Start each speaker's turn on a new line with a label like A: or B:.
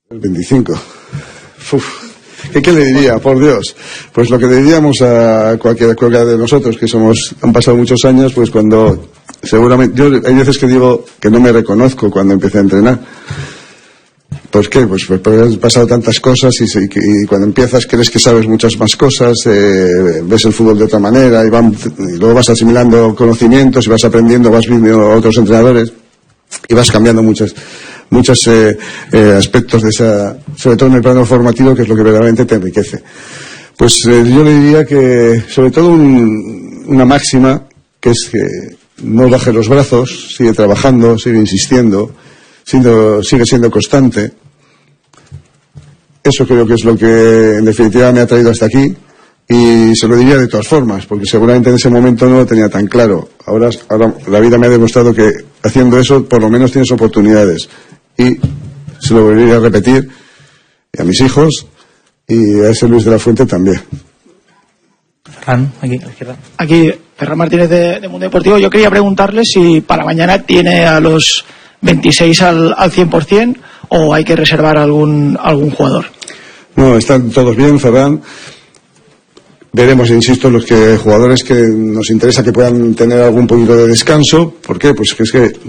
A: El 25. Uf. ¿Qué le diría, por Dios? Pues lo que le diríamos a cualquiera de nosotros que han pasado muchos años, pues cuando seguramente, yo hay veces que digo que no me reconozco cuando empecé a entrenar. ¿Por qué? Pues porque han pasado tantas cosas y cuando empiezas crees que sabes muchas más cosas, ves el fútbol de otra manera y luego vas asimilando conocimientos y vas aprendiendo, vas viendo a otros entrenadores y vas cambiando muchos aspectos de sobre todo en el plano formativo, que es lo que verdaderamente te enriquece. Pues yo le diría que sobre todo una máxima, que es que no baje los brazos, sigue trabajando, sigue insistiendo, sigue siendo constante. Eso creo que es lo que en definitiva me ha traído hasta aquí, y se lo diría de todas formas, porque seguramente en ese momento no lo tenía tan claro. Ahora la vida me ha demostrado que haciendo eso por lo menos tienes oportunidades, y se lo volvería a repetir a mis hijos y a ese Luis de la Fuente también.
B: Ferran, aquí a la izquierda.
C: Aquí, Ferran Martínez de Mundo Deportivo. Yo quería preguntarle si para mañana tiene a los 26 al 100% o hay que reservar algún jugador.
A: No, están todos bien, Ferran. Veremos, insisto, los jugadores que nos interesa que puedan tener algún poquito de descanso. ¿Por qué? Pues que es que